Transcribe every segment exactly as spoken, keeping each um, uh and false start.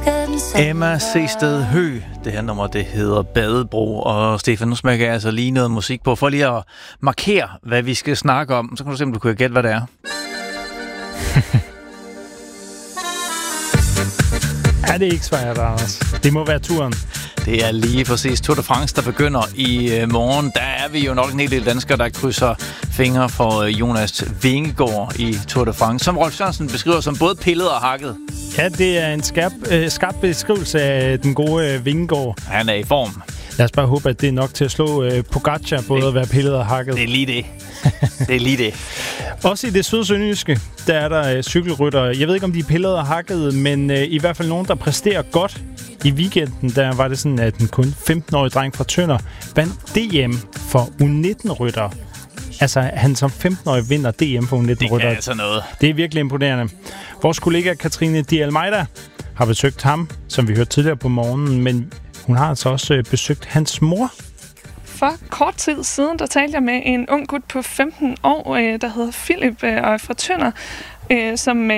Emma Seested Høgh. Det her nummer, det hedder Badebro. Og Stefan, nu smækker jeg altså lige noget musik på, for lige at markere, hvad vi skal snakke om. Så kan du se, om du kan gætte, hvad det er. Ja, det er ikke svært, Anders. Det må være turen. Det er lige præcis Tour de France, der begynder i morgen. Der er vi jo nok en hel del danskere, der krydser fingre for Jonas Vingegaard i Tour de France, som Rolf Sørensen beskriver som både pillet og hakket. Ja, det er en skarp, øh, skarp beskrivelse af den gode øh, Vingegaard. Han er i form. Lad os bare håbe, at det er nok til at slå øh, Pogacar, både det, at være pillet og hakket. Det er lige det. Det er lige det. Også i det sydsønderjyske, der er der øh, cykelrytter. Jeg ved ikke, om de er pillet og hakket, men øh, i hvert fald nogen, der præsterer godt. I weekenden, der var det sådan, at den kun femten-årige dreng fra Tønder vandt D M for U nitten-rytter. Altså, han som femten-årig vinder D M for U nitten-rytter. Det er altså noget. Det er virkelig imponerende. Vores kollega Katrine de Almeida har besøgt ham, som vi hørte tidligere på morgenen, men hun har altså også besøgt hans mor. For kort tid siden, der talte jeg med en ung gut på femten år, der hedder Philip og er fra Tønder, som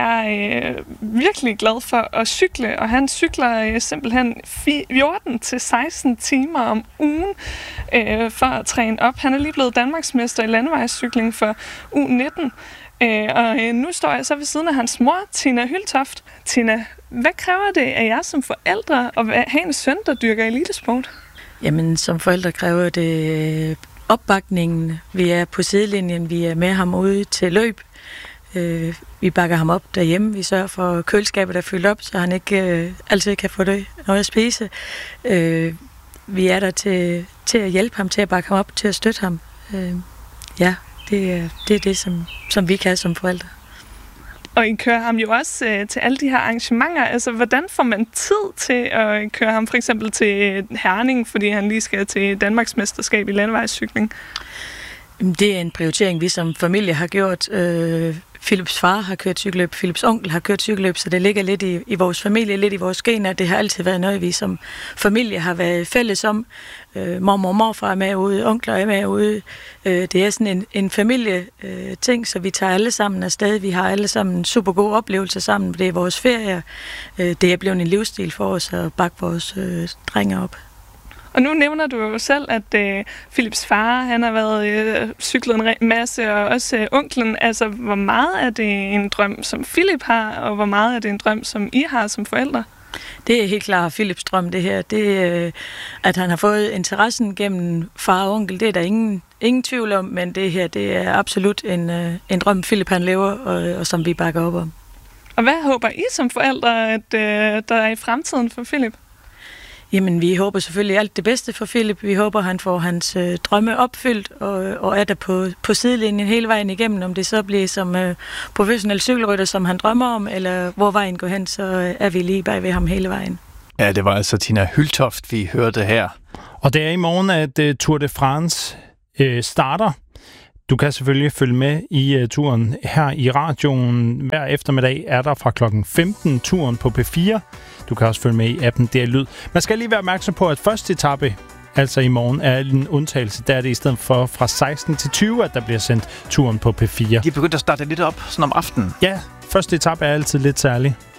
er virkelig glad for at cykle, og han cykler simpelthen fjorten til seksten timer om ugen for at træne op. Han er lige blevet danmarksmester i landevejscykling for U nitten, og nu står jeg så ved siden af hans mor, Tina Hyltoft. Tina, hvad kræver det af jer som forældre at have en søn, der dyrker elitesport? Jamen, som forældre kræver det opbakningen. Vi er på sidelinjen, vi er med ham ude til løb. Øh, vi bakker ham op derhjemme. Vi sørger for køleskabet er fyldt op, så han ikke øh, altid kan få det noget at spise. Øh, vi er der til, til at hjælpe ham, til at bakke ham op, til at støtte ham. Øh, ja, det, det er det, som, som vi kan som forældre. Og I kører ham jo også øh, til alle de her arrangementer. Altså, hvordan får man tid til at køre ham for eksempel til Herning, fordi han lige skal til Danmarks mesterskab i landevejscykling? Det er en prioritering, vi som familie har gjort. Øh, Philips far har kørt cykelløb, Philips onkel har kørt cykelløb, så det ligger lidt i, i vores familie, lidt i vores gener. Det har altid været noget, vi som familie har været fælles om. Øh, mormor og morfar er med ude, onkler er med ude. Øh, det er sådan en, en familie-ting, øh, så vi tager alle sammen afsted. Vi har alle sammen super gode oplevelser sammen. Det er vores ferie. Øh, det er blevet en livsstil for os at bakke vores øh, drenge op. Og nu nævner du jo selv, at øh, Philips far, han har været øh, cyklet en masse, og også øh, onklen. Altså, hvor meget er det en drøm, som Philip har, og hvor meget er det en drøm, som I har som forældre? Det er helt klart Philips drøm, det her. Det, øh, at han har fået interessen gennem far og onkel, det er der ingen, ingen tvivl om, men det her, det er absolut en, øh, en drøm, Philip han lever, og, og som vi bakker op om. Og hvad håber I som forældre, at øh, der er i fremtiden for Philip? Jamen, vi håber selvfølgelig alt det bedste for Philip. Vi håber, han får hans øh, drømme opfyldt og, og er der på, på sidelinjen hele vejen igennem. Om det så bliver som øh, professionel cykelrytter, som han drømmer om, eller hvor vejen går hen, så øh, er vi lige bag ved ham hele vejen. Ja, det var altså Tina Hyltoft, vi hørte her. Og det er i morgen, at uh, Tour de France uh, starter. Du kan selvfølgelig følge med i uh, turen her i radioen. Hver eftermiddag er der fra klokken femten turen på P fire. Du kan også følge med i appen D R Lyd. Man skal lige være opmærksom på, at første etape, altså i morgen, er en undtagelse. Der er det i stedet for fra seksten til tyve, at der bliver sendt turen på P fire. De er begyndt at starte lidt op, sådan om aftenen. Ja, første etape er altid lidt særlig.